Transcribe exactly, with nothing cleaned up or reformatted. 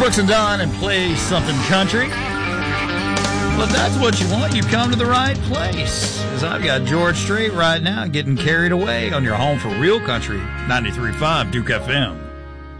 Brooks and Dunn and play something country. Well, if that's what you want, you've come to the right place. Because I've got George Strait right now getting carried away on your home for real country, ninety-three point five Duke F M.